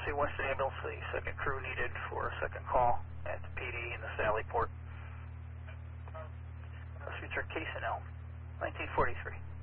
Emergency West Ambulance, the second crew needed for a second call at the PD in the Sallyport. Let's return case in Elm, 1943.